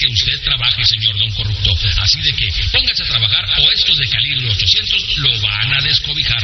que usted trabaje, señor don corrupto. Así de que póngase a trabajar o estos de calibre 800 lo van a descobijar.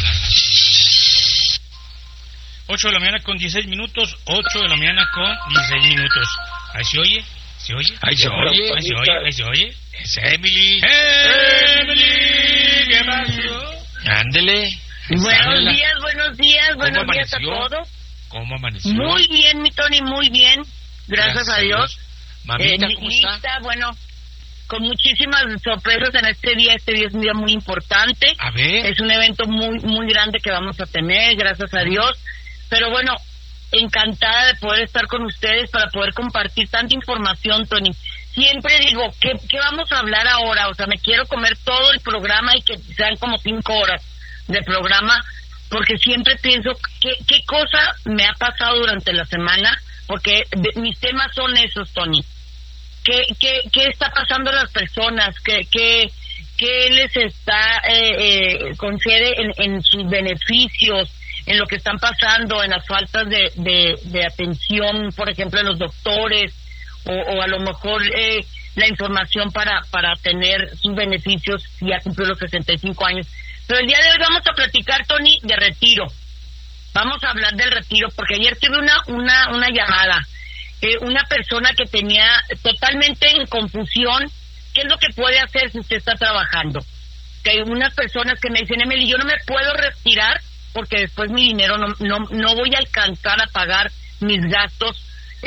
8 de la mañana con 16 minutos, 8 de la mañana con 16 minutos. Ahí se oye, se oye. Ahí se oye. Ahí se oye, ahí se oye. Es Emily. Emily, ¿qué pasó? Ándele. Buenos días a todos. ¿Cómo amaneció? Muy bien, mi Tony, muy bien. Gracias a Dios. Mamita, ¿cómo está? Bueno, con muchísimas sorpresas en este día. Este día es un día muy importante. A ver. Es un evento muy, muy grande que vamos a tener, gracias a Dios. Pero bueno, encantada de poder estar con ustedes para poder compartir tanta información, Tony. Siempre digo, ¿qué vamos a hablar ahora? O sea, me quiero comer todo el programa y que sean como 5 horas de programa, porque siempre pienso qué cosa me ha pasado durante la semana, porque mis temas son esos, Tony. ¿Qué está pasando a las personas? ¿Qué les está concede en sus beneficios, en lo que están pasando, en las faltas de atención, por ejemplo, en los doctores, o a lo mejor la información para tener sus beneficios si ya cumplió los 65 años? Pero el día de hoy vamos a platicar, Tony, de retiro. Vamos a hablar del retiro, porque ayer tuve una llamada, una persona que tenía totalmente en confusión qué es lo que puede hacer si usted está trabajando. Que hay unas personas que me dicen, Emily, yo no me puedo retirar porque después mi dinero no voy a alcanzar a pagar mis gastos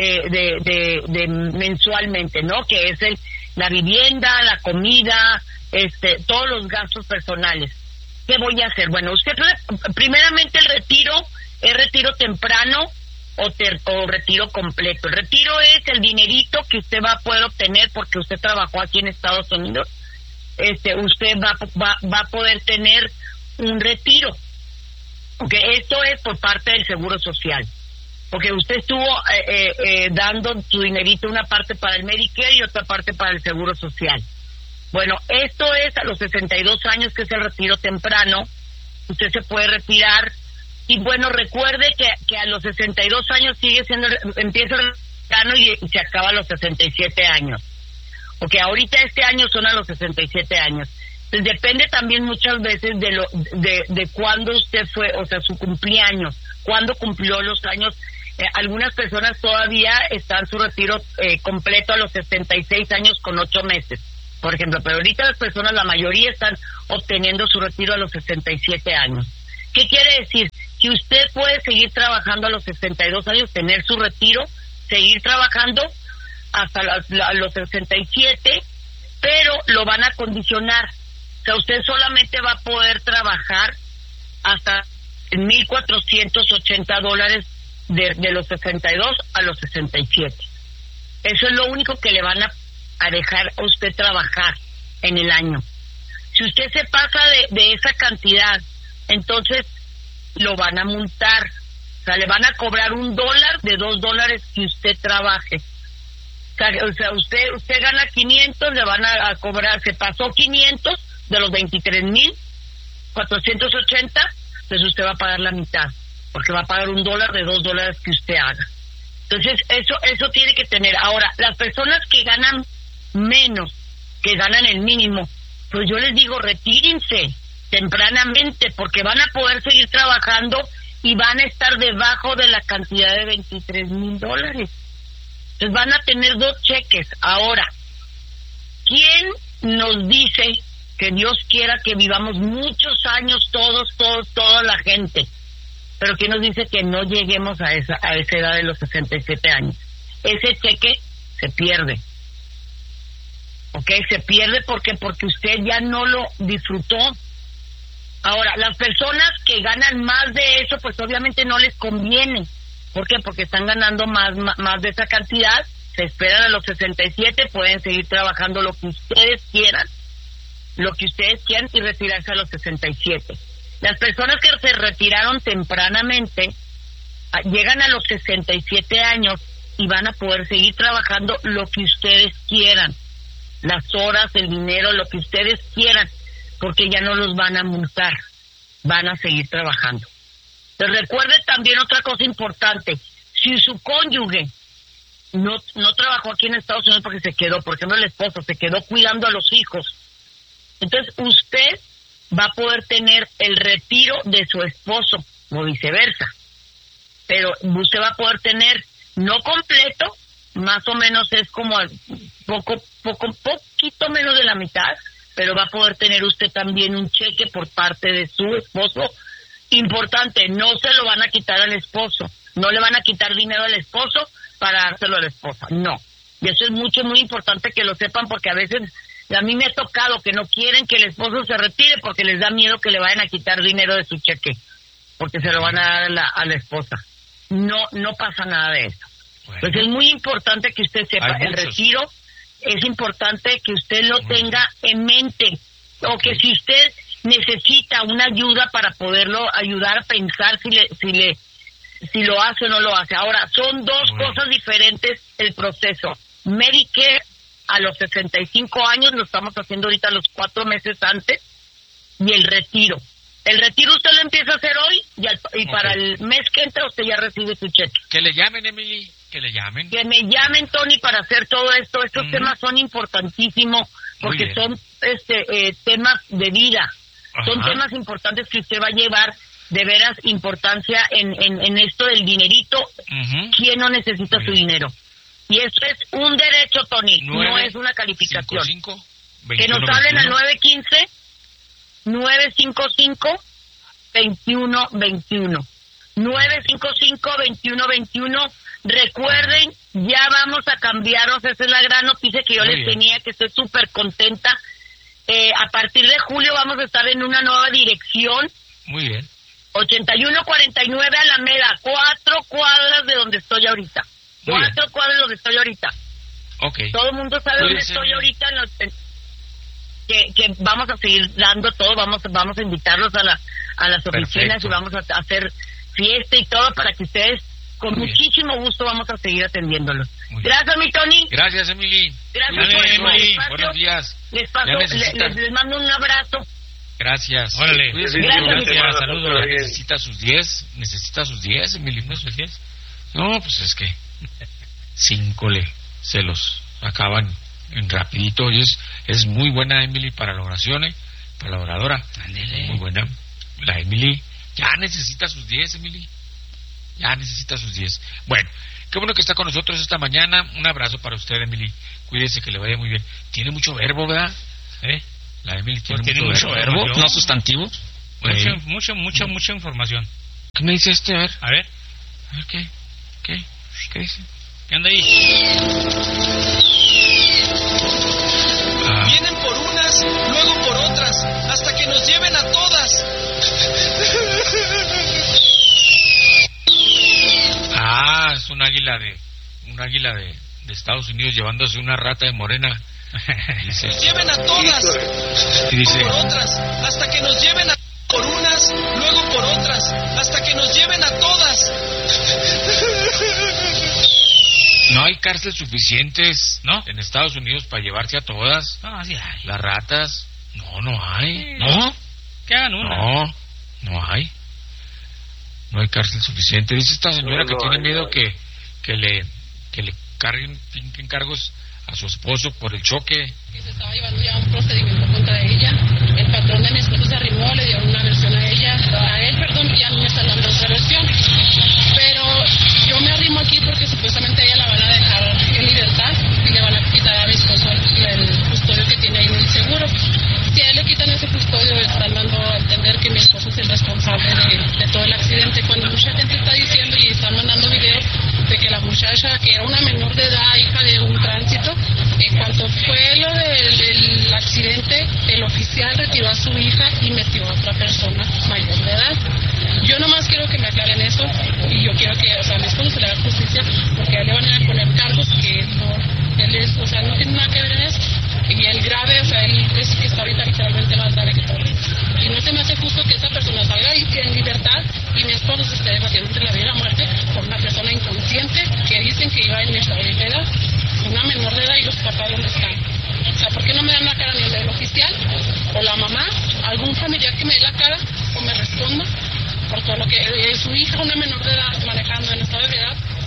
de mensualmente, ¿no? Que es la vivienda, la comida, todos los gastos personales. ¿Qué voy a hacer? Bueno, usted primeramente el retiro es retiro temprano o retiro completo. El retiro es el dinerito que usted va a poder obtener porque usted trabajó aquí en Estados Unidos. Usted va a poder tener un retiro. Okay, esto es por parte del Seguro Social. Porque usted estuvo dando su dinerito, una parte para el Medicare y otra parte para el Seguro Social. Bueno, esto es a los 62 años, que es el retiro temprano. Usted se puede retirar. Y bueno, recuerde que a los 62 años empieza el temprano y se acaba a los 67 años. Porque ahorita este año son a los 67 años. Entonces depende también muchas veces de cuándo usted fue, o sea, su cumpleaños, cuándo cumplió los años. Algunas personas todavía están su retiro completo a los 66 años con 8 meses, por ejemplo, pero ahorita las personas, la mayoría, están obteniendo su retiro a los 67 años. ¿Qué quiere decir? Que usted puede seguir trabajando a los 62 años, tener su retiro, seguir trabajando hasta los 67, pero lo van a condicionar. O sea, usted solamente va a poder trabajar hasta $1,480 de los 62 a los 67. Eso es lo único que le van a dejar a usted trabajar en el año. Si usted se pasa de esa cantidad, entonces lo van a multar. O sea, le van a cobrar $1 de $2 que usted trabaje. O sea, usted gana 500, le van a cobrar, se pasó 500 de los 23,480, pues usted va a pagar la mitad, porque va a pagar $1 de $2 que usted haga. Entonces, eso tiene que tener. Ahora, las personas que ganan menos, que ganan el mínimo, pues yo les digo, retírense tempranamente, porque van a poder seguir trabajando y van a estar debajo de la cantidad de $23,000. Entonces van a tener 2 cheques. Ahora, ¿quién nos dice que Dios quiera que vivamos muchos años toda la gente? Pero ¿quién nos dice que no lleguemos a esa edad de los 67 años? Ese cheque se pierde. ¿Ok? Se pierde porque usted ya no lo disfrutó. Ahora, las personas que ganan más de eso, pues obviamente no les conviene. ¿Por qué? Porque están ganando más de esa cantidad, se esperan a los 67, pueden seguir trabajando lo que ustedes quieran y retirarse a los 67. Las personas que se retiraron tempranamente llegan a los 67 años y van a poder seguir trabajando lo que ustedes quieran, las horas, el dinero, lo que ustedes quieran, porque ya no los van a multar, van a seguir trabajando. Pero recuerde también otra cosa importante: si su cónyuge no trabajó aquí en Estados Unidos porque se quedó, por ejemplo, el esposo se quedó cuidando a los hijos. Entonces, usted va a poder tener el retiro de su esposo, o viceversa. Pero usted va a poder tener, no completo, más o menos es como poquito menos de la mitad, pero va a poder tener usted también un cheque por parte de su esposo. Importante, no se lo van a quitar al esposo, no le van a quitar dinero al esposo para dárselo a la esposa, no. Y eso es muy importante que lo sepan, porque a veces a mí me ha tocado que no quieren que el esposo se retire porque les da miedo que le vayan a quitar dinero de su cheque, porque se lo van a dar a la esposa. No pasa nada de eso. Bueno. Pues es muy importante que usted sepa, el retiro es importante que usted lo tenga en mente, o que si usted necesita una ayuda para poderlo ayudar a pensar si lo hace o no lo hace. Ahora, son dos cosas diferentes el proceso. Medicare a los 65 años, lo estamos haciendo ahorita los 4 meses antes, y el retiro. El retiro usted lo empieza a hacer hoy y para el mes que entra usted ya recibe su cheque. Que le llamen, Emily, que le llamen. Que me llamen, Tony, para hacer todo esto. Estos temas son importantísimos porque son temas de vida. Ajá. Son temas importantes que usted va a llevar de veras importancia en esto del dinerito. ¿Quién no necesita su dinero? Y eso es un derecho, Tony, no es una calificación. 55, 21, que nos hablen al 915-955-2121. 955-2121. Recuerden, ya vamos a cambiarnos. Esa es la gran noticia que yo les tenía, que estoy súper contenta. A partir de julio vamos a estar en una nueva dirección. Muy bien. 8149 Alameda, 4 cuadras de donde estoy ahorita. 4 cuadras de donde estoy ahorita. Okay. Todo el mundo sabe dónde estoy ahorita. Que vamos a seguir dando todo. Vamos a invitarlos a las oficinas. Perfecto. Y vamos a hacer fiesta y todo para que ustedes, con muchísimo gusto, vamos a seguir atendiéndolos. Gracias, mi Tony. Gracias, Emily. Gracias por el espacio. Buenos días. Les mando un abrazo. Gracias. Órale. Gracias. Saludos. Necesita sus 10, Emily. ¿No sus 10? No, pues es que 5 se los acaban en rapidito. Y es muy buena, Emily, para la oración, para la oradora. Ándele. Muy buena. La Emily ya necesita sus 10, Emily. Ya necesita sus 10. Bueno, qué bueno que está con nosotros esta mañana. Un abrazo para usted, Emily. Cuídese, que le vaya muy bien. Tiene mucho verbo, ¿verdad? La Emily tiene mucho verbo. ¿No sustantivo? Mucha información. ¿Qué me dice este? A ver. ¿Qué dice? ¿Qué anda ahí? Vienen por unas, luego por otras, hasta que nos lleven a todas. Es un águila de Estados Unidos llevándose una rata de morena. Dice, nos lleven a todas. Y dice, por otras, hasta que nos lleven a por unas, luego por otras, hasta que nos lleven a todas. No hay cárceles suficientes, ¿no? En Estados Unidos para llevarse a todas. No, sí hay. Las ratas. No hay. ¿No? Que hagan una. No hay. No hay cárcel suficiente. Dice esta señora que tiene miedo que le carguen cargos a su esposo por el choque. Que se estaba llevando ya un procedimiento contra ella. El patrón de mi esposo se arrimó, le dio una versión a ella, a él, perdón, y a mí me está dando otra versión. Pero yo me arrimo aquí porque supuestamente a ella la van a dejar en libertad y le van a quitar a mi esposo el custodio que tiene ahí en el seguro. Si a él le quitan ese custodio, están dando a entender que mi esposo es el responsable de todo el accidente, cuando mucha gente está diciendo y están mandando videos de que la muchacha, que era una menor de edad, hija de un tránsito, en cuanto fue lo del accidente, el oficial retiró a su hija y metió a otra persona mayor de edad. Yo nomás quiero que me aclaren eso, y yo quiero que, a mi esposo se le haga justicia, porque a él le van a poner cargos que no tiene nada que ver en eso. Y el grave, él es que está ahorita literalmente más grave que todo. Y no se me hace justo que esa persona salga en libertad y mi esposo se esté debatiendo entre la vida y la muerte por una persona inconsciente que dicen que iba en estabilidad de edad, una menor de edad, y los papás dónde están. O sea, ¿por qué no me dan la cara ni el oficial o la mamá, algún familiar que me dé la cara o me responda por todo lo que su hija, una menor de edad, manejando en estado de edad?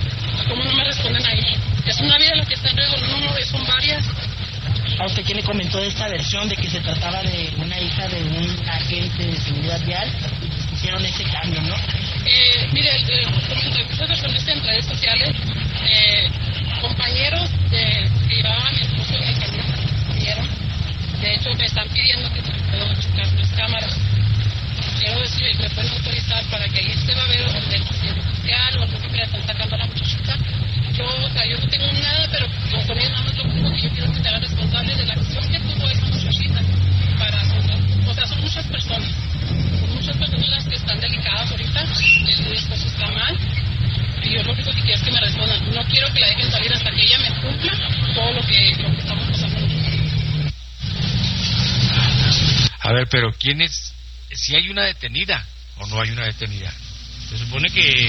¿Cómo no me responden ahí? Es una vida la que está en riesgo, no, son varias. ¿A usted quién le comentó de esta versión de que se trataba de una hija de un agente de seguridad vial? Hicieron ese cambio, ¿no? Mire, comento que esas versiones en redes sociales, compañeros que llevaban a mi esposo en el camión, vieron. De hecho, me están pidiendo que puedo checar las cámaras. Quiero decir, me pueden autorizar para que ahí se va a ver el oficial o algo que le están sacando a la muchachita. Yo no tengo nada, pero con ellos nada más lo único que yo quiero es que te hagan responsable de la acción que tuvo esa muchachita. Son muchas personas. Son muchas personas las que están delicadas ahorita. Mi esposo está mal. Y yo lo único que quiero es que me respondan. No quiero que la dejen salir hasta que ella me cumpla todo lo que estamos pasando. A ver, pero ¿quién es? ¿Si hay una detenida o no hay una detenida? Se supone que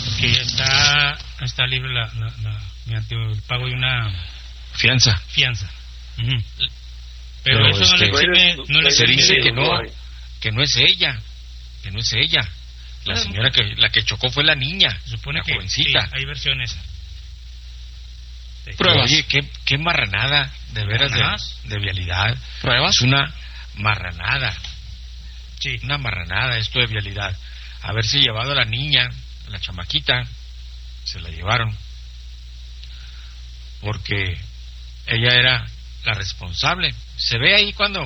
está libre mediante el pago de una Fianza. Uh-huh. Pero eso no le se dice que no es ella, La Bueno, señora la que chocó fue la niña, se supone la que jovencita. sí, hay versiones. Sí. Pero, oye, qué marranada, de veras, de vialidad. ¿Pruebas? Es una marranada. Sí. Una marranada esto de vialidad. Haberse llevado a la niña, a la chamaquita, se la llevaron. Porque ella era la responsable. Se ve ahí cuando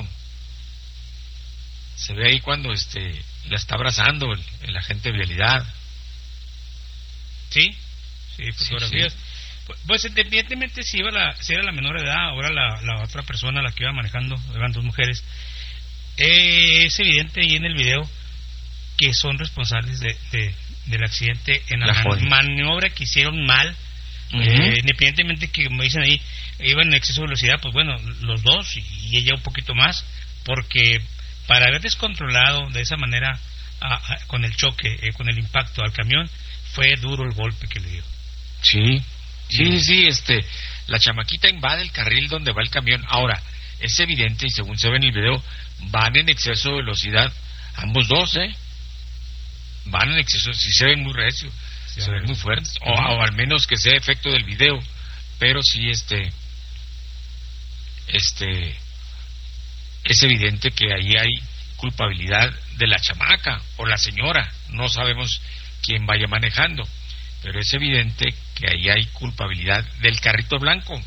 la está abrazando el agente de vialidad. Sí, fotografías. Sí. Pues independientemente si era la menor de edad o era la otra persona la que iba manejando, eran dos mujeres, es evidente ahí en el video que son responsables del accidente en la maniobra que hicieron mal. Uh-huh. Independientemente que, como dicen ahí, iban en exceso de velocidad, pues bueno, los dos y ella un poquito más, porque para haber descontrolado de esa manera con el choque, con el impacto al camión, fue duro el golpe que le dio. Sí, la chamaquita invade el carril donde va el camión. Ahora, es evidente, y según se ve en el video, van en exceso de velocidad, ambos dos, van en exceso, sí se ven muy recios, se ven muy fuertes, o al menos que sea efecto del video, pero sí, es evidente que ahí hay culpabilidad de la chamaca o la señora, no sabemos quién vaya manejando, pero es evidente que ahí hay culpabilidad del carrito blanco.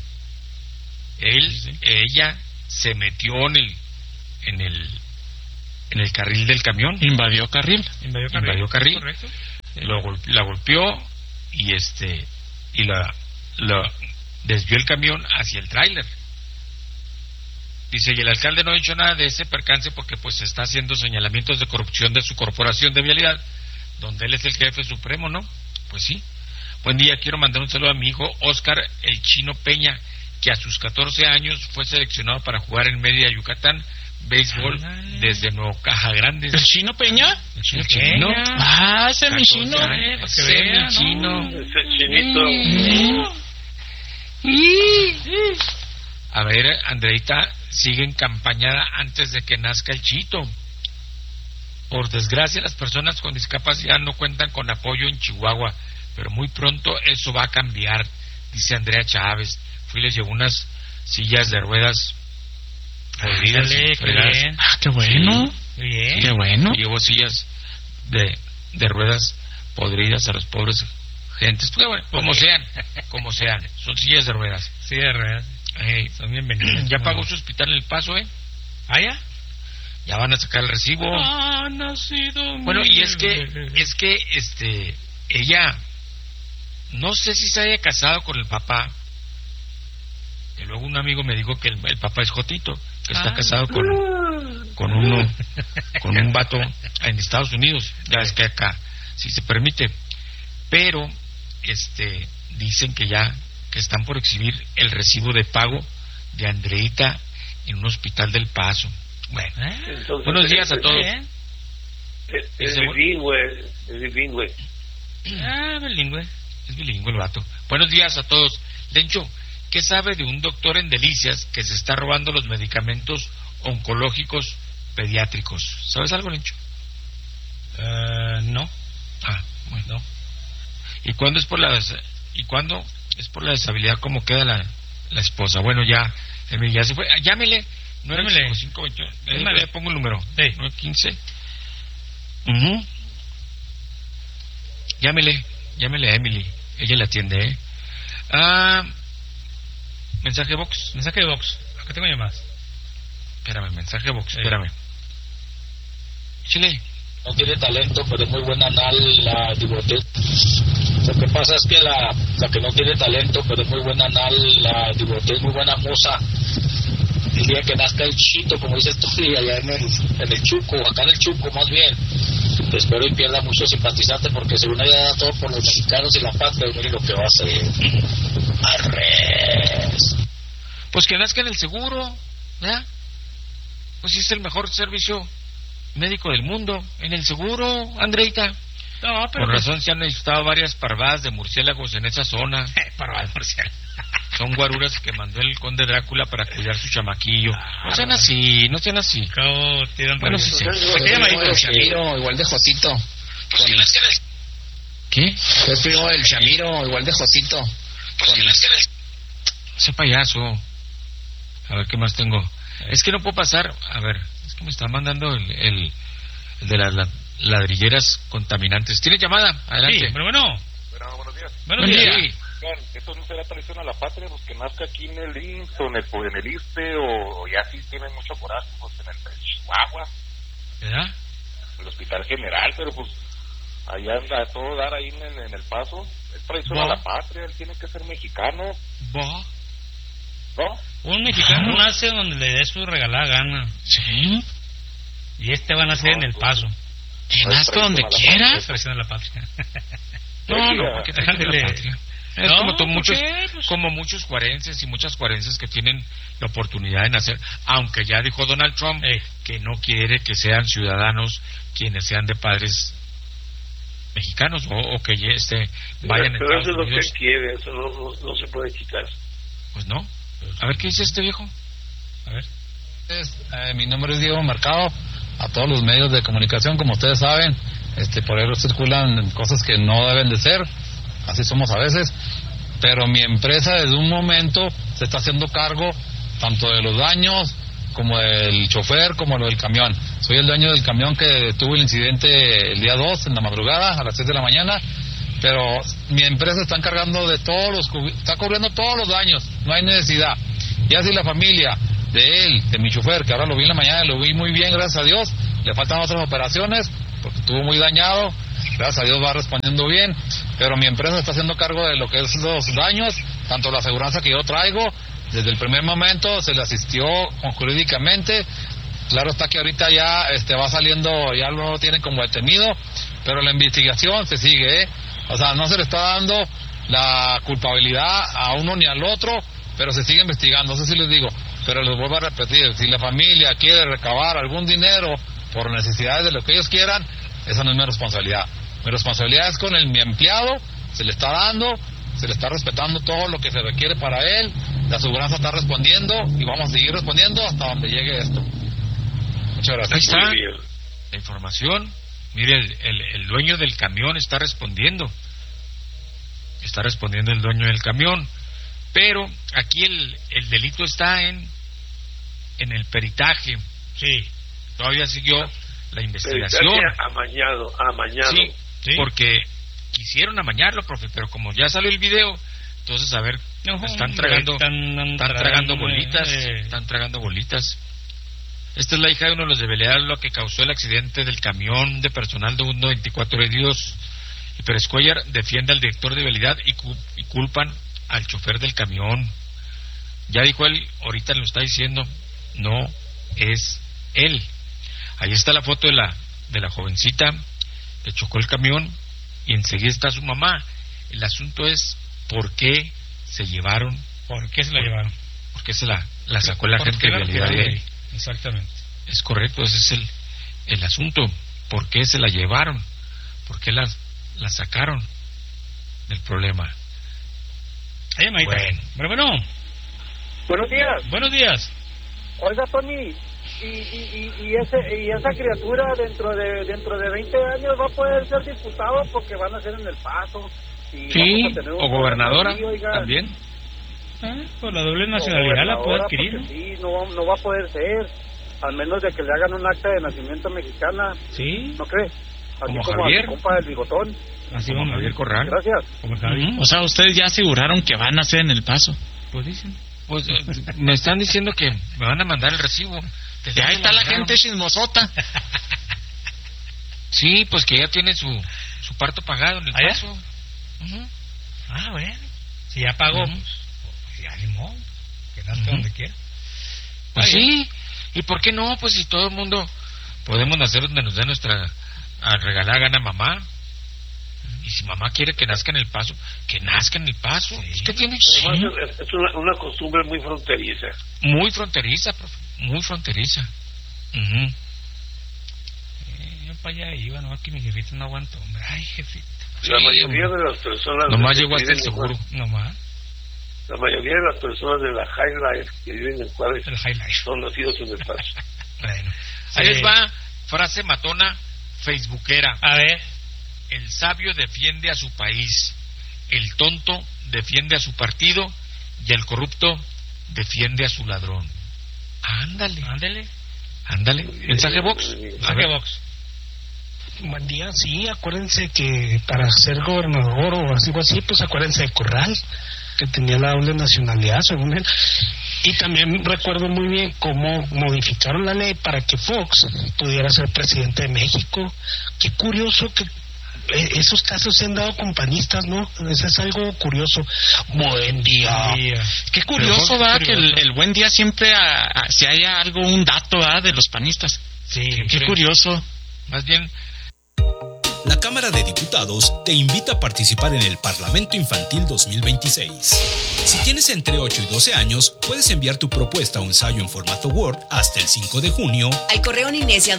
Ella se metió en el carril del camión, Invadió carril. Correcto. La golpeó y la desvió el camión hacia el tráiler. Dice, y el alcalde no ha dicho nada de ese percance porque pues está haciendo señalamientos de corrupción de su corporación de vialidad, donde él es el jefe supremo, ¿no? Pues sí. Buen día, quiero mandar un saludo a mi hijo Oscar el Chino Peña, que a sus 14 años fue seleccionado para jugar en Mérida, Yucatán, béisbol desde Nuevo Caja Grande. ¿El Chino Peña? ¿El Chino? Ah, ese es mi chino. Ese es mi chino. Ese chinito. A ver, Andreita sigue encampañada antes de que nazca el chito. Por desgracia, las personas con discapacidad no cuentan con apoyo en Chihuahua, pero muy pronto eso va a cambiar, dice Andrea Chávez. Fui y les llevó unas sillas de ruedas podridas. Bien. Ah, qué bueno. Sí, bien. Qué bueno. Llevó sillas de ruedas podridas a los pobres gentes. Pues, bueno, como sean, son sillas de ruedas. Sí, de verdad. Son bienvenidos. Ya pagó su hospital en El Paso, ¿Ah, ya? Ya van a sacar el recibo. Ha nacido. Bueno, y es que ella, no sé si se haya casado con el papá. Y luego un amigo me dijo que el papá es Jotito, que está casado con un vato en Estados Unidos. Ya es que acá sí se permite. Pero dicen que están por exhibir el recibo de pago de Andreita en un hospital del Paso. Bueno, Entonces, buenos días a todos. Es bilingüe. Bilingüe. Es bilingüe el vato. Buenos días a todos. Lencho, ¿qué sabe de un doctor en Delicias que se está robando los medicamentos oncológicos pediátricos? ¿Sabes algo, Lencho? No. Bueno. ¿Y cuándo es por las ¿Y cuándo? Es por la deshabilidad como queda la esposa. Bueno, ya se fue. Llámele. 95521. Le pongo el número. Sí. 915. Llámele a Emily. Ella le atiende, mensaje box. Acá tengo llamadas. Espérame, mensaje box, espérame. Chile. No tiene talento, pero es muy buena anal, la Divotet. Lo que pasa es que la que no tiene talento, pero es muy buena anal, la Divotet, muy buena moza. El día que nazca el chito, como dices tú, allá en el Chuco, acá en el Chuco más bien. Espero y pierda mucho simpatizante, porque según ella da todo por los mexicanos y la patria, y mire lo que va a hacer. Arres. Pues que nazca en el seguro, ¿verdad? Pues es el mejor servicio médico del mundo, en el seguro, Andreita. No, pero por razón se han necesitado varias parvadas de murciélagos en esa zona. Parvadas de murciélagos. Son guaruras que mandó el conde Drácula para cuidar su chamaquillo. No sean así. Bueno, sí, sí. El Chamiro, igual de Jotito. ¿Qué? Es primo del Chamiro, igual de Jotito. Ese payaso. A ver, ¿qué más tengo? Es que no puedo pasar. A ver, es que me están mandando el de las ladrilleras contaminantes. ¿Tiene llamada? Adelante. Sí, pero bueno. Buenos días. Buenos días. Esto no será traición a la patria, pues que nazca aquí en el IMSS o en el ISSSTE, o ya sí tienen mucho coraje, pues en el Chihuahua, ¿verdad? El Hospital General, pero pues allá anda a todo dar ahí en el Paso. Es traición a la patria, él tiene que ser mexicano. ¿No? Un mexicano nace donde le dé su regalada gana. Sí. Y va a nacer en el Paso. Que nazca donde quiera. Es traición a la patria. No, porque te la patria. Es no, como muchos juarenses y muchas juarenses que tienen la oportunidad de nacer, aunque ya dijo Donald Trump que no quiere que sean ciudadanos quienes sean de padres mexicanos o que vayan a Pero Estados eso es lo Unidos. que él quiere, eso no se puede quitar. Pues no. A ver qué dice este viejo. A ver. Mi nombre es Diego Mercado. A todos los medios de comunicación, como ustedes saben, por ahí circulan cosas que no deben de ser. Así somos a veces, pero mi empresa desde un momento se está haciendo cargo tanto de los daños como del chofer como lo del camión. Soy el dueño del camión que tuvo el incidente el día 2 en la madrugada a las 6 de la mañana, pero mi empresa está encargando de está cubriendo todos los daños, no hay necesidad. Y así la familia de él, de mi chofer, que ahora lo vi en la mañana, lo vi muy bien, gracias a Dios, le faltan otras operaciones porque estuvo muy dañado. Gracias a Dios va respondiendo bien, pero mi empresa está haciendo cargo de lo que es los daños, tanto la aseguranza que yo traigo, desde el primer momento se le asistió jurídicamente. Claro está que ahorita ya va saliendo, ya lo tienen como detenido, pero la investigación se sigue, O sea, no se le está dando la culpabilidad a uno ni al otro, pero se sigue investigando, no sé si les digo, pero les vuelvo a repetir, si la familia quiere recabar algún dinero por necesidades de lo que ellos quieran, esa no es mi responsabilidad. Mi responsabilidad es con mi empleado, se le está dando, se le está respetando todo lo que se requiere para él, la aseguranza está respondiendo y vamos a seguir respondiendo hasta donde llegue esto. Muchas gracias. Ahí está la información. Mire, el dueño del camión está respondiendo el dueño del camión, pero aquí el delito está en el peritaje. Sí. Todavía siguió la investigación. Amañado. Sí, porque quisieron amañarlo, profe, pero como ya salió el video, entonces a ver, están tragando bolitas. Esta es la hija de uno de los de Belealo que causó el accidente del camión de personal de 124 heridos. Y Pérez Cuellar defiende al director de vialidad y culpan al chofer del camión. Ya dijo él, ahorita lo está diciendo, no es él. Ahí está la foto de la jovencita que chocó el camión y enseguida está su mamá. El asunto es ¿por qué se llevaron? ¿Por qué se la llevaron? ¿Por qué se la sacó la gente de vialidad de él? Exactamente. Es correcto, ese es el asunto. ¿Por qué se la llevaron? ¿Por qué la sacaron del problema? Bueno. Buenos días. Buenos días. Oiga, Tony, y esa criatura dentro de 20 años va a poder ser diputado porque van a ser en El Paso. Y Sí, vamos a tener un o gobernadora aquí, oiga. también. Pues la doble nacionalidad la puede Gobernadora, adquirir. porque sí, no va a poder ser, al menos de que le hagan un acta de nacimiento mexicana. Sí. ¿No cree? Así Como como Javier. a tu compa del bigotón. Así Como vamos. Javier Corral. Gracias. Como Javi. O sea, ustedes ya aseguraron que van a hacer en El Paso. Pues dicen. Pues me están diciendo que me van a mandar el recibo. Ya ahí está la gente chismosota. Sí, pues que ya tiene su parto pagado en El ¿Ah, ya? Paso. Ujú. Ah, bueno. Si ya pagó, Ujú. pues ya ni modo. Que nazca Ujú. donde quiera. Pues Está bien. sí, ¿y por qué no? Pues si todo el mundo podemos nacer donde nos dé nuestra regalada gana mamá. Y si mamá quiere que nazca en El Paso, que nazca en El Paso. Sí. ¿Qué tiene? Además, es una costumbre muy fronteriza. Muy fronteriza, profe, muy fronteriza. Ujú. Yo para allá iba, no, aquí mi jefita no aguantó, hombre. Ay, jefita. La mayoría de las personas... Nomás que llegó hasta el viven en seguro. Nomás. La mayoría de las personas de la High Life que viven en Juárez El highlight. son nacidos en El Paso. Bueno. Ahí les va, frase matona facebookera. A ver. El sabio defiende a su país, el tonto defiende a su partido y el corrupto defiende a su ladrón. Ándale. Ándale. Mensaje box. Mensaje box. Buen día, sí, acuérdense que para ser gobernador o algo así, pues acuérdense de Corral, que tenía la doble nacionalidad, según él. Y también recuerdo muy bien cómo modificaron la ley para que Fox pudiera ser presidente de México. Qué curioso que esos casos se han dado con panistas, ¿no? Eso es algo curioso. Buen día. Qué curioso, ¿verdad? Que el buen día siempre, si haya algo, un dato, ¿verdad? De los panistas. Sí. Qué curioso. Más bien... La Cámara de Diputados te invita a participar en el Parlamento Infantil 2026. Si tienes entre 8 y 12 años, puedes enviar tu propuesta o ensayo en formato Word hasta el 5 de junio al correo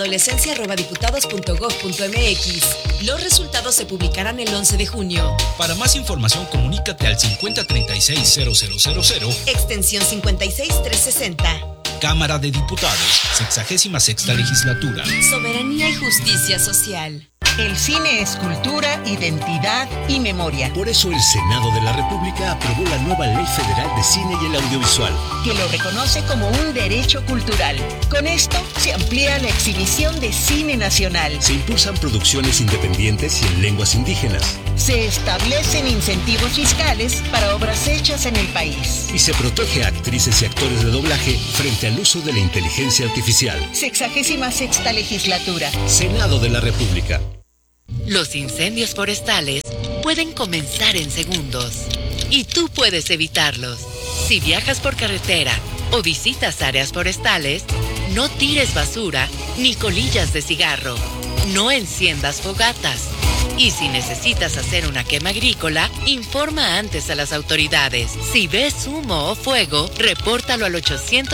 ninesyadolescencia@diputados.gov.mx. Los resultados se publicarán el 11 de junio. Para más información, comunícate al 5036-0000. Extensión 56360. Cámara de Diputados, 66ª Legislatura. Soberanía y justicia social. El cine es cultura, identidad y memoria. Por eso el Senado de la República aprobó la nueva Ley Federal de Cine y el Audiovisual, que lo reconoce como un derecho cultural. Con esto se amplía la exhibición de cine nacional. Se impulsan producciones independientes y en lenguas indígenas. Se establecen incentivos fiscales para obras hechas en el país. Y se protege a actrices y actores de doblaje frente al uso de la inteligencia artificial. 66ª Legislatura. Senado de la República. Los incendios forestales pueden comenzar en segundos y tú puedes evitarlos. Si viajas por carretera o visitas áreas forestales, no tires basura ni colillas de cigarro. No enciendas fogatas. Y si necesitas hacer una quema agrícola, informa antes a las autoridades. Si ves humo o fuego, repórtalo al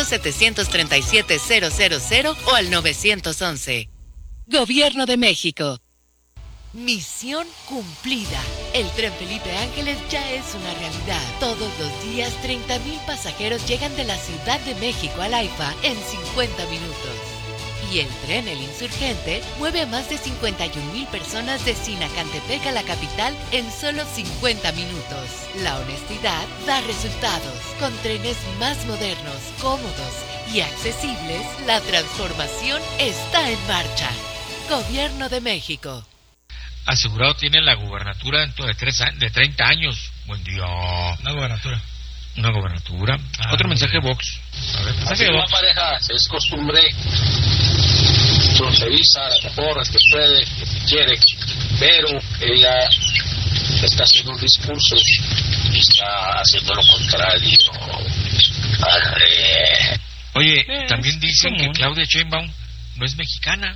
800-737-000 o al 911. Gobierno de México. Misión cumplida. El tren Felipe Ángeles ya es una realidad. Todos los días 30,000 pasajeros llegan de la Ciudad de México al AIFA en 50 minutos. Y el tren El Insurgente mueve a más de 51,000 personas de Sinacantepec a la capital en solo 50 minutos. La honestidad da resultados. Con trenes más modernos, cómodos y accesibles, la transformación está en marcha. Gobierno de México. Asegurado tiene la gubernatura dentro de 30 años. Buen día. Una gubernatura. Otro mensaje box. A ver, Así en una pareja es costumbre fronteriza, a lo mejor que puede, que quiere, pero ella está haciendo un discurso y está haciendo lo contrario. Oye, también dicen que Claudia Sheinbaum no es mexicana.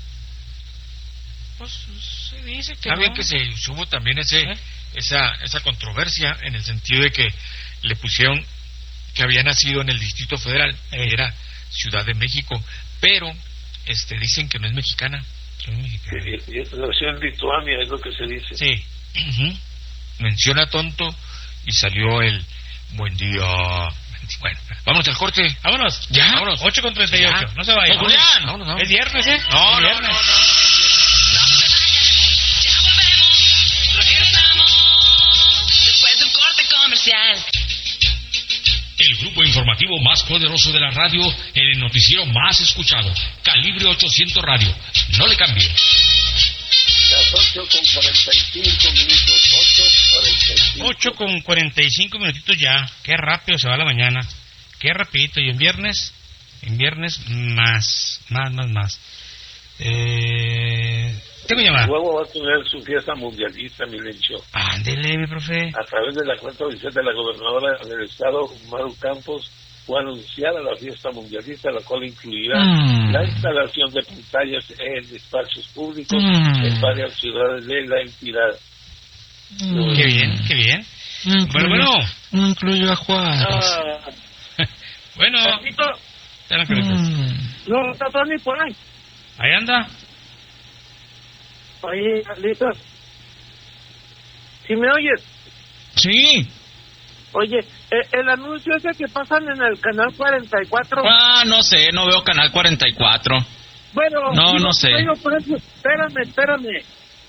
Pues se dice que ¿Saben no? que se hubo también esa controversia en el sentido de que le pusieron que había nacido en el Distrito Federal, era Ciudad de México, pero dicen que no es mexicana. Nació en Lituania, es lo que se dice. Sí. Menciona tonto y salió el buen día. Bueno, vamos al corte. Vámonos. Ya. Vámonos. 8:38. Ya. No se vayan. Julián. Vámonos. ¿Es viernes, eh? No, ¿Es no, viernes? no. comercial. El grupo informativo más poderoso de la radio, el noticiero más escuchado, Calibre 800 Radio. No le cambie. Las 8:45 minutos. 8:45 minutitos ya. Qué rápido se va la mañana. Qué rapidito. Y en viernes más. Tengo llamada. Luego va a tener su fiesta mundialista, mi Lencho. Ándele, mi profe. A través de la cuenta oficial de la gobernadora del estado, Maru Campos, fue anunciada la fiesta mundialista, la cual incluirá la instalación de pantallas en espacios públicos en varias ciudades de la entidad. Qué bien. Bueno. No incluyo a Juárez. Bueno. No, está Tony por ahí. Ahí anda. Oye, Carlitos. ¿Sí me oyes? Sí. Oye, el anuncio ese que pasan en el canal 44. No sé, no veo canal 44. Bueno, no sé. Espérame.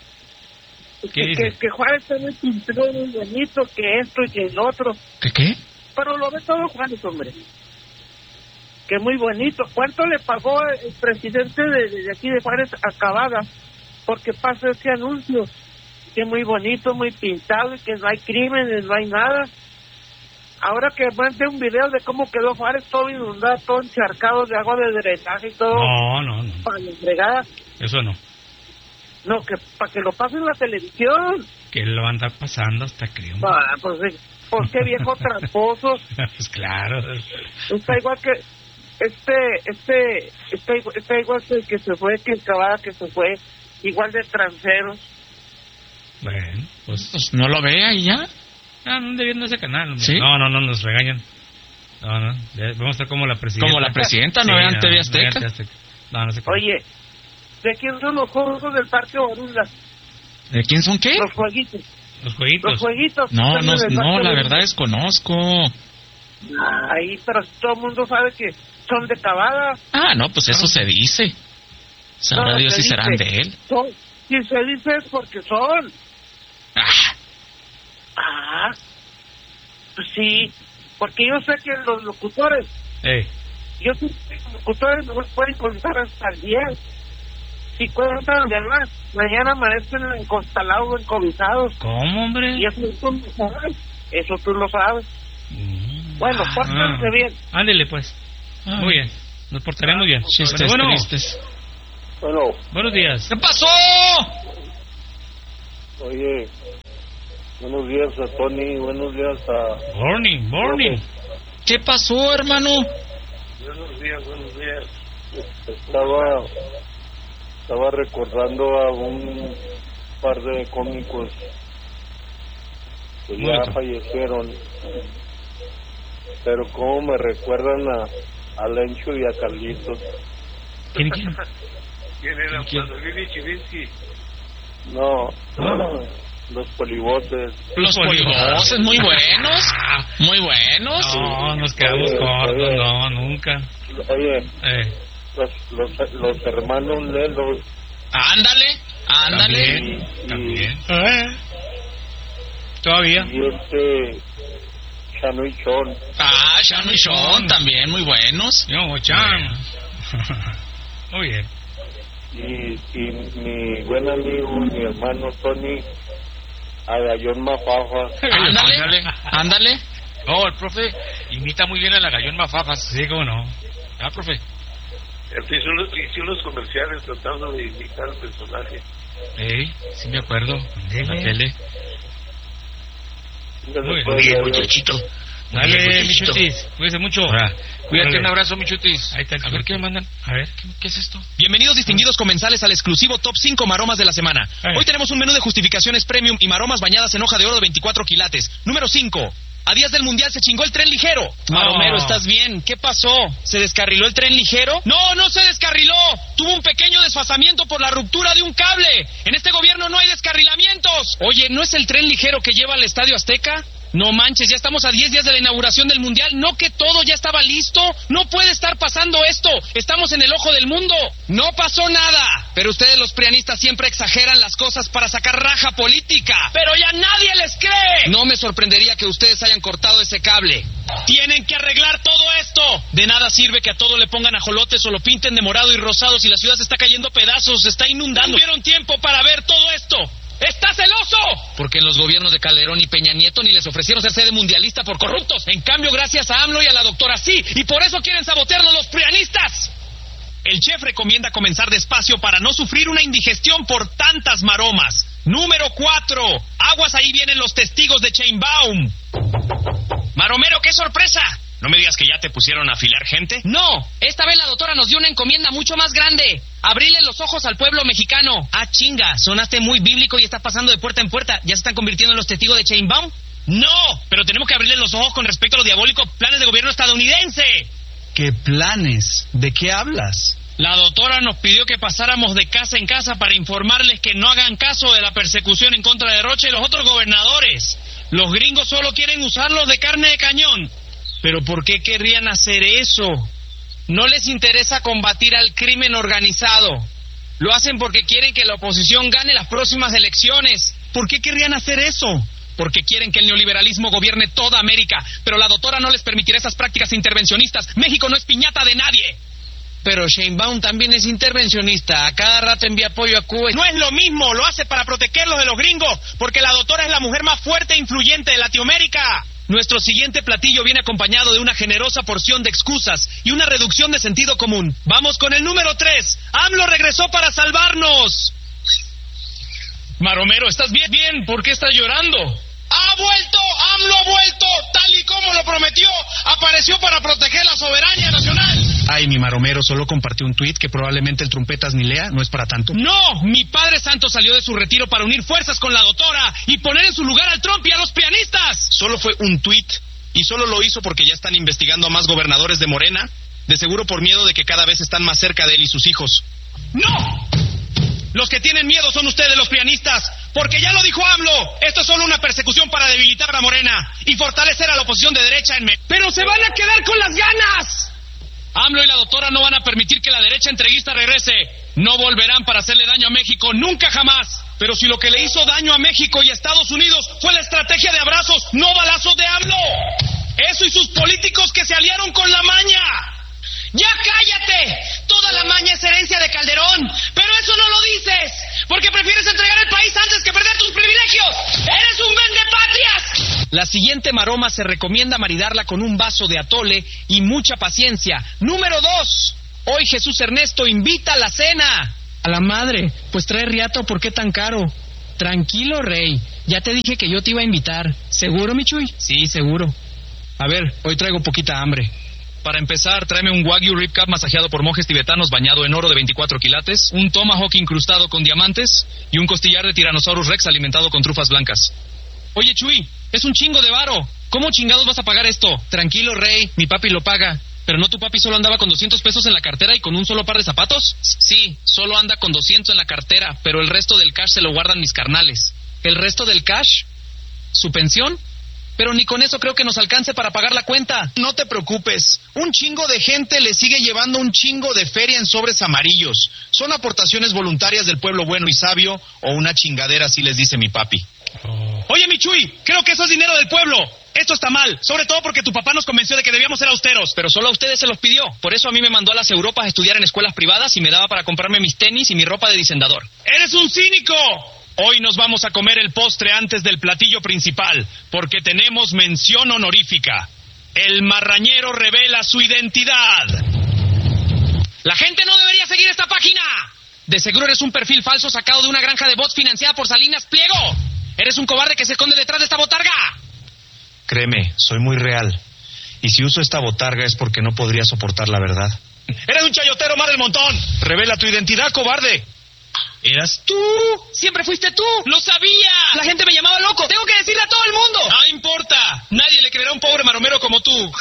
Que Juárez también pintó muy bonito, que esto y que el otro. ¿Qué? Pero lo ve todo Juárez, hombre. Que muy bonito. ¿Cuánto le pagó el presidente de aquí de Juárez a Cavada? Porque pasa ese anuncio. Que muy bonito, muy pintado, y que no hay crímenes, no hay nada. Ahora que mande un video de cómo quedó Juárez todo inundado, todo encharcado de agua de drenaje y todo. No. Para la entregada. Eso no. No, que para que lo pasen en la televisión. Que lo anda pasando hasta creo. Pues qué viejo tramposo. Pues claro. Está igual que está igual que se fue, que el Cavada que se fue, igual de transeros. Bueno, pues no lo ve ahí ya. No ande viendo ese canal. ¿Sí? No, nos regañan. No, vamos a estar como la presidenta. Como la presidenta, no vean TV Azteca. No sé. Oye, ¿de quién son los juegos del Parque Borunda? ¿De quién son qué? Los jueguitos. Los jueguitos. No, la verdad desconozco. Ahí, pero todo el mundo sabe que son de Cavada. No, pues eso se dice. Sabrá Dios si serán de él. Si se dice es porque son. Pues sí, porque yo sé que los locutores, yo sé que los locutores no pueden contar hasta el 10. Si cuentan de más, mañana amanecen encostalados, encobizados. ¿Cómo, hombre? Y eso tú lo sabes. Bueno, pórtense bien. Ándele, pues. Muy bien, nos portaremos bien. Chistes tristes. Bueno. Buenos días. ¿Qué pasó? Oye, buenos días a Tony, buenos días a... Morning. ¿Qué pasó, hermano? Buenos días. Estaba recordando a un par de cómicos que ya fallecieron, pero cómo me recuerdan a Lencho y a Carlitos. ¿Quién? ¿Quién era? Manolini Chivinsky. No, los polivoces. Los polivoces, muy buenos. Muy buenos. No, nos quedamos cortos, no, nunca. Oye, los hermanos Lelos. Ándale. También. Todavía. Y Chano y Chon. Chano y Chon, también muy buenos. Chan. Muy bien. Y mi buen amigo, mi hermano Tony, a Gallón Mafafa. Ándale. No, el profe imita muy bien a la Gallón Mafafas. Sí, cómo no. Profe. Hizo unos comerciales tratando de imitar el personaje. Sí me acuerdo. En la tele. Muy bien, muchachito. Dale, mi Chutis. Cuídese mucho. Cuídate, un abrazo, mi Chutis. Ahí está. A ver qué me mandan. A ver, ¿qué es esto? Bienvenidos, distinguidos comensales, al exclusivo Top 5 Maromas de la semana. Hoy tenemos un menú de justificaciones premium y maromas bañadas en hoja de oro de 24 quilates. Número 5. A días del Mundial se chingó el tren ligero. Maromero, ¿estás bien? ¿Qué pasó? ¿Se descarriló el tren ligero? No se descarriló. Tuvo un pequeño desfasamiento por la ruptura de un cable. En este gobierno no hay descarrilamientos. Oye, ¿no es el tren ligero que lleva al Estadio Azteca? No manches, ya estamos a 10 días de la inauguración del Mundial. ¿No que todo ya estaba listo? No puede estar pasando esto. Estamos en el ojo del mundo. No pasó nada. Pero ustedes los prianistas siempre exageran las cosas para sacar raja política. Pero ya nadie les cree. No me sorprendería que ustedes hayan cortado ese cable. Tienen que arreglar todo esto. De nada sirve que a todo le pongan ajolotes o lo pinten de morado y rosado si la ciudad se está cayendo a pedazos, se está inundando. Tuvieron tiempo para ver todo esto. ¡Está celoso! Porque en los gobiernos de Calderón y Peña Nieto ni les ofrecieron ser sede mundialista por corruptos. En cambio, gracias a AMLO y a la doctora sí. Y por eso quieren sabotearnos los prianistas. El chef recomienda comenzar despacio para no sufrir una indigestión por tantas maromas. Número 4. Aguas, ahí vienen los testigos de Sheinbaum. Maromero, ¡qué sorpresa! ¿No me digas que ya te pusieron a afilar gente? No, esta vez la doctora nos dio una encomienda mucho más grande. Abrirle los ojos al pueblo mexicano. Ah, chinga, sonaste muy bíblico y estás pasando de puerta en puerta. ¿Ya se están convirtiendo en los testigos de Sheinbaum? No, pero tenemos que abrirle los ojos con respecto a los diabólicos planes de gobierno estadounidense. ¿Qué planes? ¿De qué hablas? La doctora nos pidió que pasáramos de casa en casa para informarles que no hagan caso de la persecución en contra de Rocha y los otros gobernadores. Los gringos solo quieren usarlos de carne de cañón. ¿Pero por qué querrían hacer eso? No les interesa combatir al crimen organizado. Lo hacen porque quieren que la oposición gane las próximas elecciones. ¿Por qué querrían hacer eso? Porque quieren que el neoliberalismo gobierne toda América. Pero la doctora no les permitirá esas prácticas intervencionistas. México no es piñata de nadie. Pero Sheinbaum también es intervencionista. A cada rato envía apoyo a Cuba. No es lo mismo. Lo hace para protegerlos de los gringos. Porque la doctora es la mujer más fuerte e influyente de Latinoamérica. Nuestro siguiente platillo viene acompañado de una generosa porción de excusas y una reducción de sentido común. Vamos con el número 3. AMLO regresó para salvarnos. Maromero, ¿estás bien? Bien, ¿por qué estás llorando? ¡Ha vuelto! ¡AMLO ha vuelto! Tal y como lo prometió, apareció para proteger la soberanía nacional. Ay, mi Maromero, solo compartió un tuit que probablemente el trompetas ni lea, no es para tanto. ¡No! Mi padre santo salió de su retiro para unir fuerzas con la doctora y poner en su lugar al Trump y a los pianistas. Solo fue un tuit y solo lo hizo porque ya están investigando a más gobernadores de Morena, de seguro por miedo de que cada vez están más cerca de él y sus hijos. ¡No! Los que tienen miedo son ustedes, los prianistas, porque ya lo dijo AMLO, esto es solo una persecución para debilitar a Morena y fortalecer a la oposición de derecha en México. ¡Pero se van a quedar con las ganas! AMLO y la doctora no van a permitir que la derecha entreguista regrese. No volverán para hacerle daño a México, nunca jamás. Pero si lo que le hizo daño a México y a Estados Unidos fue la estrategia de abrazos, no balazos de AMLO. Eso y sus políticos que se aliaron con la maña. ¡Ya cállate! Toda la maña es herencia de Calderón. Pero eso no lo dices, porque prefieres entregar el país antes que perder tus privilegios. ¡Eres un vendepatrias! La siguiente maroma se recomienda maridarla con un vaso de atole y mucha paciencia. Número 2. Hoy Jesús Ernesto invita a la cena. A la madre, pues trae riato, ¿por qué tan caro? Tranquilo, rey, ya te dije que yo te iba a invitar. ¿Seguro, mi Chuy? Sí, seguro. A ver, hoy traigo poquita hambre. Para empezar, tráeme un Wagyu Rib Cap masajeado por monjes tibetanos bañado en oro de 24 quilates, un Tomahawk incrustado con diamantes y un costillar de Tyrannosaurus Rex alimentado con trufas blancas. Oye, Chuy, es un chingo de varo. ¿Cómo chingados vas a pagar esto? Tranquilo, rey, mi papi lo paga. ¿Pero no tu papi solo andaba con 200 pesos en la cartera y con un solo par de zapatos? Sí, solo anda con 200 en la cartera, pero el resto del cash se lo guardan mis carnales. ¿El resto del cash? ¿Su pensión? Pero ni con eso creo que nos alcance para pagar la cuenta. No te preocupes, un chingo de gente le sigue llevando un chingo de feria en sobres amarillos. Son aportaciones voluntarias del pueblo bueno y sabio, o una chingadera, así les dice mi papi. Oye, mi Chuy, creo que eso es dinero del pueblo. Esto está mal, sobre todo porque tu papá nos convenció de que debíamos ser austeros. Pero solo a ustedes se los pidió. Por eso a mí me mandó a las Europas a estudiar en escuelas privadas y me daba para comprarme mis tenis y mi ropa de dicendador. ¡Eres un cínico! Hoy nos vamos a comer el postre antes del platillo principal, porque tenemos mención honorífica. El marrañero revela su identidad. ¡La gente no debería seguir esta página! De seguro eres un perfil falso sacado de una granja de bots financiada por Salinas Pliego. Eres un cobarde que se esconde detrás de esta botarga. Créeme, soy muy real. Y si uso esta botarga es porque no podría soportar la verdad. ¡Eres un chayotero más del montón! ¡Revela tu identidad, cobarde! ¿Eras tú? ¡Siempre fuiste tú! ¡Lo sabía! La gente me llamaba loco. ¡Tengo que decirle a todo el mundo! ¡No importa! Nadie le creerá a un pobre maromero como tú.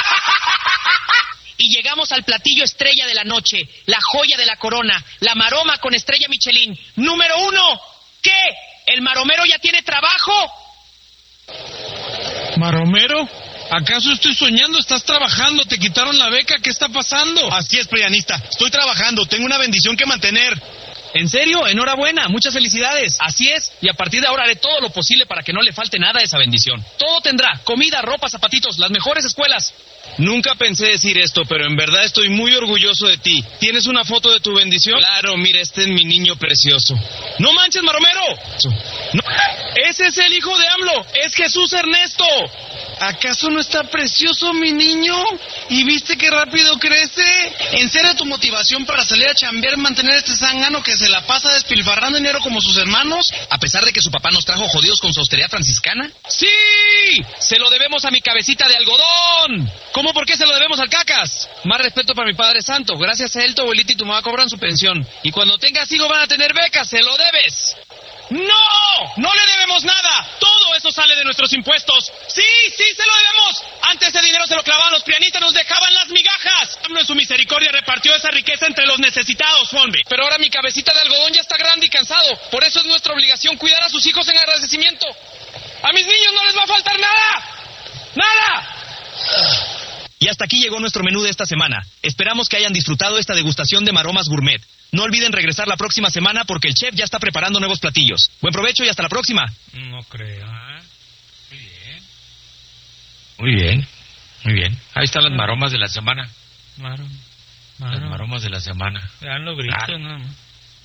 Y llegamos al platillo estrella de la noche, la joya de la corona, la maroma con estrella Michelin. Número 1. ¿Qué? ¿El maromero ya tiene trabajo? ¿Maromero? ¿Acaso estoy soñando? ¿Estás trabajando? ¿Te quitaron la beca? ¿Qué está pasando? Así es, prianista. Estoy trabajando. Tengo una bendición que mantener. ¿En serio? Enhorabuena, muchas felicidades. Así es, y a partir de ahora haré todo lo posible para que no le falte nada a esa bendición. Todo tendrá, comida, ropa, zapatitos, las mejores escuelas. Nunca pensé decir esto, pero en verdad estoy muy orgulloso de ti. ¿Tienes una foto de tu bendición? Claro, mira, este es mi niño precioso. ¡No manches, Maromero! No, ¡ese es el hijo de AMLO! ¡Es Jesús Ernesto! ¿Acaso no está precioso mi niño? ¿Y viste qué rápido crece? ¿En serio tu motivación para salir a chambear mantener este zángano que se la pasa despilfarrando dinero como sus hermanos? A pesar de que su papá nos trajo jodidos con su austeridad franciscana. ¡Sí! ¡Se lo debemos a mi cabecita de algodón! ¿Cómo por qué se lo debemos al Cacas? Más respeto para mi Padre Santo. Gracias a él, tu abuelita y tu mamá cobran su pensión. Y cuando tengas hijos van a tener becas, ¡se lo debes! ¡No! ¡No le debemos nada! ¡Todo eso sale de nuestros impuestos! ¡Sí, sí, se lo debemos! Antes ese dinero se lo clavaban los prianistas, nos dejaban las migajas. AMLO en su misericordia repartió esa riqueza entre los necesitados, hombre. Pero ahora mi cabecita de algodón ya está grande y cansado. Por eso es nuestra obligación cuidar a sus hijos en agradecimiento. ¡A mis niños no les va a faltar nada! ¡Nada! Y hasta aquí llegó nuestro menú de esta semana. Esperamos que hayan disfrutado esta degustación de maromas gourmet. No olviden regresar la próxima semana porque el chef ya está preparando nuevos platillos. Buen provecho y hasta la próxima. No creo, ¿eh? Muy bien. Muy bien, muy bien. Ahí están las maromas de la semana. Las maromas de la semana. Dan los gritos, Claro. nada más.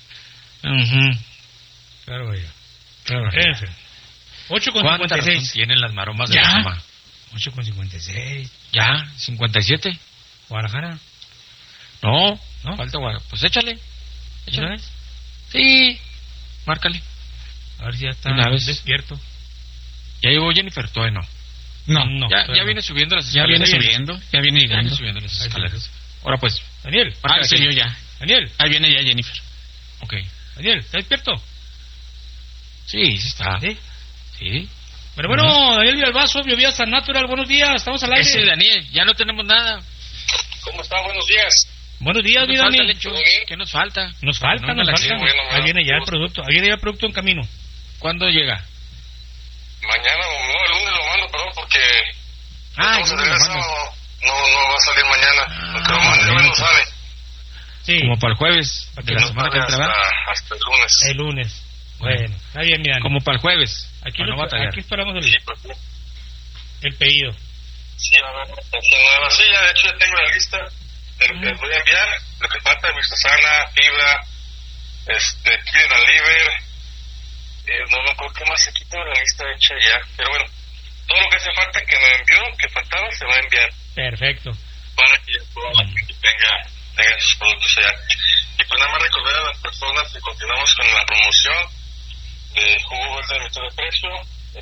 Claro, vaya. En fin. 8:56. razón tienen las maromas de la semana? 8:56. ¿Ya? ¿57? Guadalajara. No, falta Guadalajara. Pues échale. ¿Una vez? Sí, márcale. A ver si ya está Una vez. despierto. ¿Ya llegó Jennifer? Todavía no. No. Ya viene subiendo las Ya escaleras. viene subiendo, ya viene llegando. Ya viene subiendo las escaleras. Ahora pues. Daniel. Sí, yo ya. Daniel. Ahí viene ya Jennifer. Ok. Daniel, ¿está despierto? Sí, sí está. ¿Sí? Sí. Bueno, Daniel Villalbazo, Biovías San Natural, buenos días, estamos al aire. Ese Daniel, ya no tenemos nada. ¿Cómo está? Buenos días. Buenos días, mi Dani. ¿Qué nos falta? Nos falta. Ahí viene ya el producto, ahí viene ya el producto en camino. ¿Cuándo llega? Mañana, no, el lunes lo mando, perdón, porque... el lunes lo mandas. No va a salir mañana, porque lo mando, no sale. Sí. Como para el jueves de la semana que entra. Hasta el lunes. El lunes. Bueno, está bien, mi Dani. Como para el jueves. Aquí, no aquí esperamos el pedido. Sí, a ver, sí, ya de hecho ya tengo la lista de lo que les voy a enviar. Lo que falta es Vistasana, fibra, Kidney and Liver, no me acuerdo qué más, aquí tengo la lista hecha ya. Pero bueno, todo lo que hace falta que me envió, que faltaba, se va a enviar. Perfecto. Para que toda la gente tenga sus productos allá. Y pues nada más recordar a las personas que continuamos con la promoción de jugo verde de mitad de precio,